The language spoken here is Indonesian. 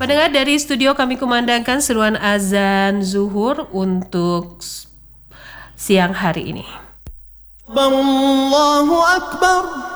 Pendengar, dari studio kami kumandangkan seruan azan zuhur untuk siang hari ini. Allahu Akbar.